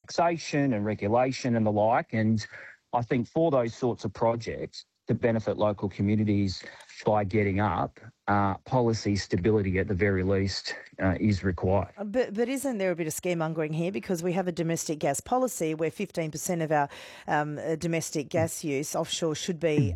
taxation and regulation and the like. And I think for those sorts of projects to benefit local communities by getting up, policy stability at the very least is required. But isn't there a bit of scaremongering here, because we have a domestic gas policy where 15% of our domestic gas use offshore should be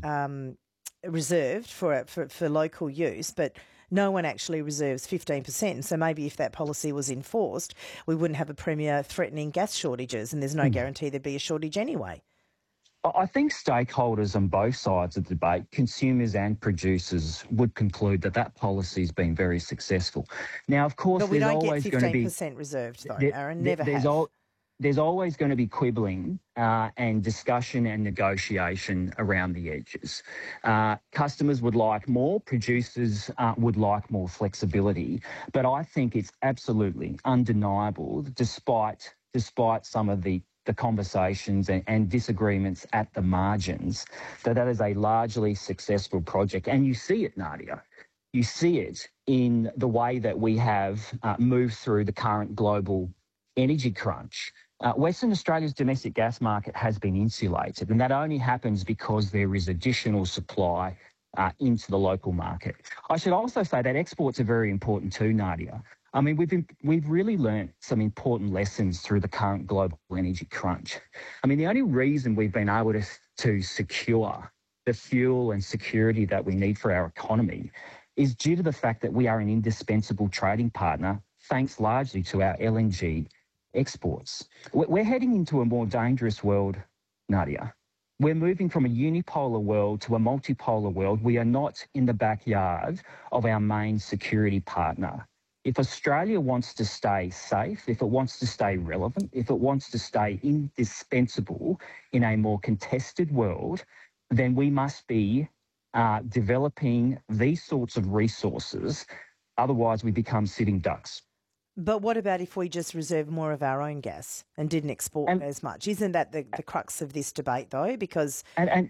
reserved for local use, but no one actually reserves 15%. So maybe if that policy was enforced, we wouldn't have a premier threatening gas shortages, and there's no guarantee there'd be a shortage anyway. I think stakeholders on both sides of the debate, consumers and producers, would conclude that policy has been very successful. Now, of course, but we there's don't always get going to be 15% reserved, though, Aaron. Never have. There's always going to be quibbling and discussion and negotiation around the edges. Customers would like more, producers would like more flexibility. But I think it's absolutely undeniable, despite some of the conversations and disagreements at the margins, that is a largely successful project. And you see it, Nadia. You see it in the way that we have moved through the current global energy crunch. Western Australia's domestic gas market has been insulated, and that only happens because there is additional supply into the local market. I should also say that exports are very important too, Nadia. I mean, we've really learnt some important lessons through the current global energy crunch. I mean, the only reason we've been able to secure the fuel and security that we need for our economy is due to the fact that we are an indispensable trading partner, thanks largely to our LNG exports. We're heading into a more dangerous world, Nadia. We're moving from a unipolar world to a multipolar world. We are not in the backyard of our main security partner. If Australia wants to stay safe, if it wants to stay relevant, if it wants to stay indispensable in a more contested world, then we must be developing these sorts of resources. Otherwise, we become sitting ducks. But what about if we just reserve more of our own gas and didn't export as much? Isn't that the crux of this debate, though? Because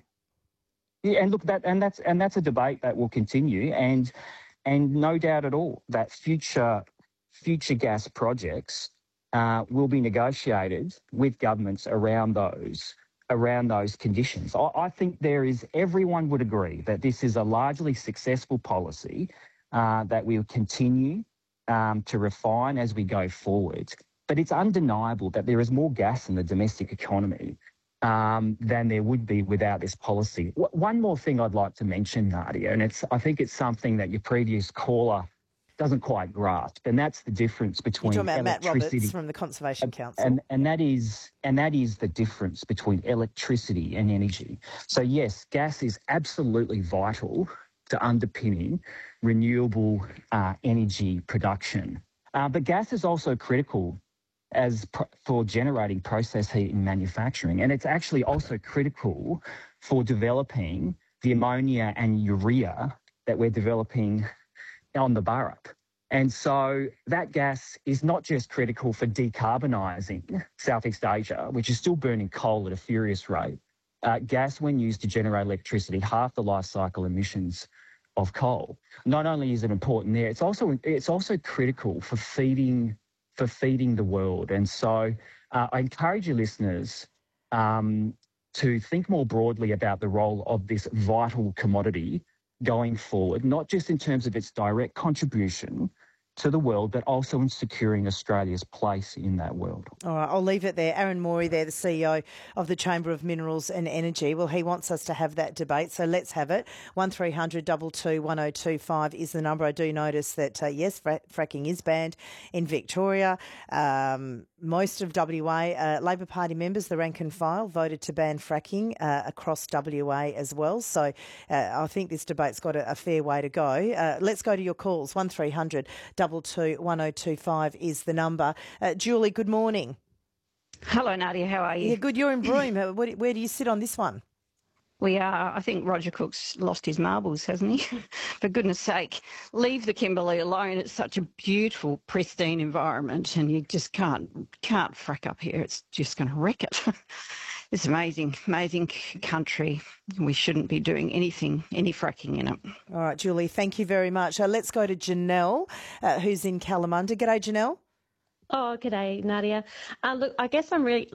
that's a debate that will continue, and no doubt at all that future gas projects will be negotiated with governments around those conditions. I think everyone would agree that this is a largely successful policy that we'll continue to refine as we go forward. But it's undeniable that there is more gas in the domestic economy than there would be without this policy. One more thing I'd like to mention, Nadia, and I think it's something that your previous caller doesn't quite grasp, and that's the difference between You're talking about electricity. Matt Roberts from the Conservation Council. And that is the difference between electricity and energy. So yes, gas is absolutely vital to underpinning renewable energy production. But gas is also critical for generating process heat in manufacturing. And it's actually also critical for developing the ammonia and urea that we're developing on the Burrup. And so that gas is not just critical for decarbonising Southeast Asia, which is still burning coal at a furious rate. Gas, when used to generate electricity, half the life cycle emissions of coal. Not only is it important there, it's also critical for feeding the world. And so I encourage your listeners to think more broadly about the role of this vital commodity going forward, not just in terms of its direct contribution to the world, but also in securing Australia's place in that world. All right, I'll leave it there. Aaron Morey there, the CEO of the Chamber of Minerals and Energy. Well, he wants us to have that debate, so let's have it. 1300 22 1025 is the number. I do notice that, yes, fracking is banned in Victoria. Most of WA, Labor Party members, the rank and file, voted to ban fracking across WA as well. So I think this debate's got a fair way to go. Let's go to your calls. 1300 22 1025 is the number. Julie, good morning. Hello, Nadia. How are you? Yeah, good. You're in Broome. Where do you sit on this one? We are. I think Roger Cook's lost his marbles, hasn't he? For goodness sake, leave the Kimberley alone. It's such a beautiful, pristine environment, and you just can't frack up here. It's just going to wreck it. It's amazing country. We shouldn't be doing any fracking in it. All right, Julie, thank you very much. Let's go to Janelle, who's in Kalamunda. G'day, Janelle. Oh, g'day, Nadia. Look, I guess I'm really